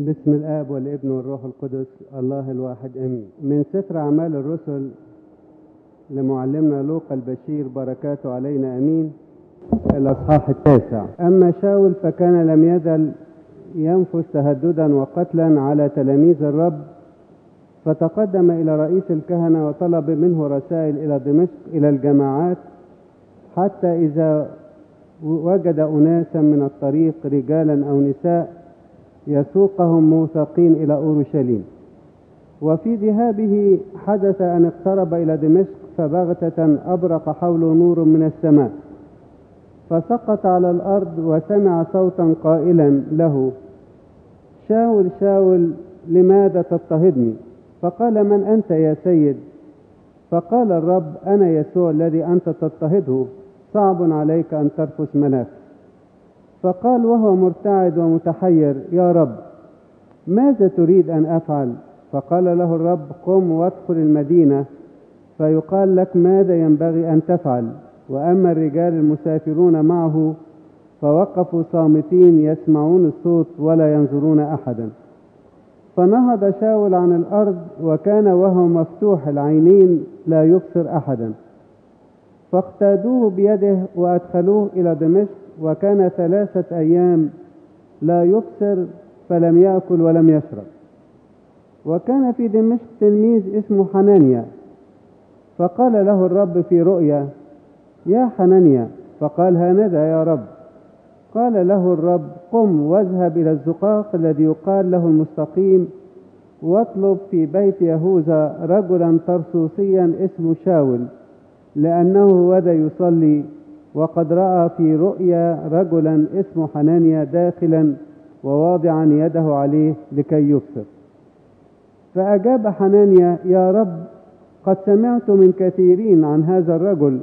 باسم الآب والابن والروح القدس الله الواحد آمين. من سفر أعمال الرسل لمعلمنا لوقا البشير بركاته علينا آمين. الأصحاح 9. أما شاول فكان لم يزل ينفس تهددا وقتلا على تلاميذ الرب، فتقدم إلى رئيس الكهنة وطلب منه رسائل إلى دمشق إلى الجماعات، حتى إذا وجد أناسا من الطريق رجالا أو نساء يسوقهم موثقين إلى أورشليم. وفي ذهابه حدث أن اقترب إلى دمشق، فبغتة أبرق حوله نور من السماء، فسقط على الأرض وسمع صوتا قائلا له: شاول شاول لماذا تضطهدني؟ فقال: من أنت يا سيد؟ فقال الرب: أنا يسوع الذي أنت تضطهده، صعب عليك أن ترفس مناخ. فقال وهو مرتعد ومتحير: يا رب، ماذا تريد أن أفعل؟ فقال له الرب: قم وادخل المدينة، فيقال لك ماذا ينبغي أن تفعل. وأما الرجال المسافرون معه فوقفوا صامتين يسمعون الصوت ولا ينظرون أحدا. فنهض شاول عن الأرض، وكان وهو مفتوح العينين لا يبصر أحدا. فاقتادوه بيده وأدخلوه إلى دمشق، وكان 3 أيام لا يبصر، فلم يأكل ولم يشرب. وكان في دمشق تلميذ اسمه حنانيا، فقال له الرب في رؤيا: يا حنانيا. فقال: هانذا يا رب. قال له الرب: قم واذهب إلى الزقاق الذي يقال له المستقيم، واطلب في بيت يهوذا رجلا ترسوسيا اسمه شاول، لأنه وذا يصلي، وقد رأى في رؤيا رجلا اسمه حنانيا داخلا وواضعا يده عليه لكي يبصر. فأجاب حنانيا: يا رب، قد سمعت من كثيرين عن هذا الرجل،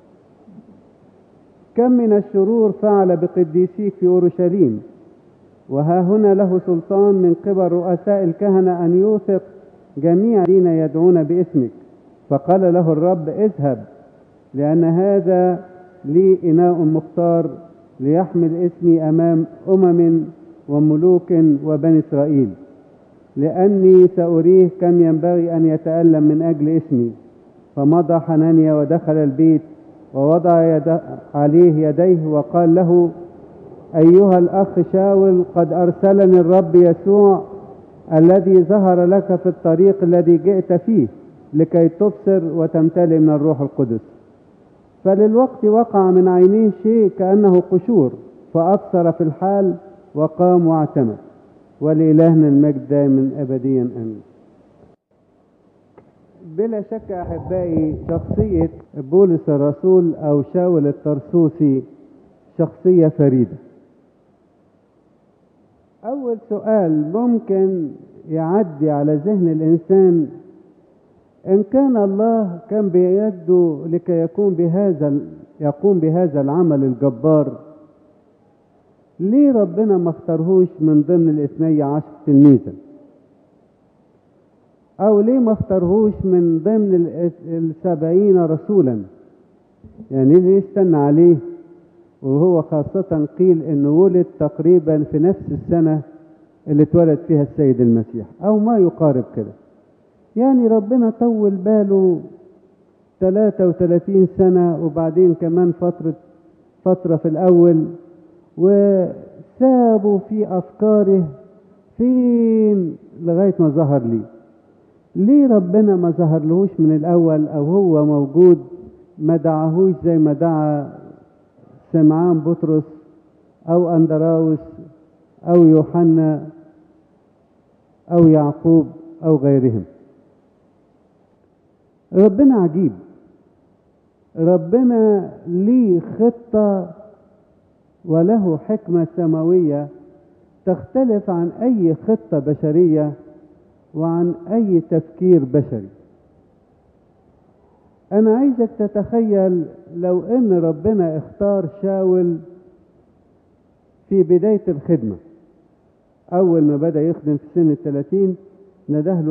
كم من الشرور فعل بقديسيك في أورشليم، وها هنا له سلطان من قبل رؤساء الكهنة أن يوثق جميع الذين يدعون باسمك. فقال له الرب: اذهب، لأن هذا لي إناء مختار ليحمل اسمي أمام وملوك وبني إسرائيل، لأني سأريه كم ينبغي أن يتألم من أجل اسمي. فمضى حنانيا ودخل البيت، ووضع عليه يديه وقال له: أيها الأخ شاول، قد أرسلني الرب يسوع الذي ظهر لك في الطريق الذي جئت فيه، لكي تبصر وتمتلئ من الروح القدس. فللوقت وقع من عينيه شيء كأنه قشور، فأبصر في الحال وقام واعتمد. ولإلهنا المجد دائما أبديا آمين. بلا شك أحبائي، شخصية بولس الرسول أو شاول الترسوسي شخصية فريدة. أول سؤال ممكن يعدي على ذهن الإنسان: إن كان الله كان بيده لكي يقوم بهذا العمل الجبار، ليه ربنا ما اختارهوش من ضمن 12 تلميذا؟ أو ليه ما اختارهوش من ضمن 70 رسولا؟ يعني ليه استنى عليه؟ وهو خاصة قيل إنه ولد تقريبا في نفس السنة اللي اتولد فيها السيد المسيح أو ما يقارب كده. يعني ربنا طول باله 33 سنة، وبعدين كمان فترة في الأول، وسابوا في أفكاره فين لغاية ما ظهر لي. ليه ربنا ما ظهر لهوش من الأول؟ أو هو موجود ما دعاهوش زي ما دعا سمعان بطرس أو أندراوس أو يوحنا أو يعقوب أو غيرهم؟ ربنا عجيب، ربنا ليه خطة وله حكمة سماوية تختلف عن أي خطة بشرية وعن أي تفكير بشري. أنا عايزك تتخيل لو أن ربنا اختار شاول في بداية الخدمة، أول ما بدأ يخدم في سن 30 نده له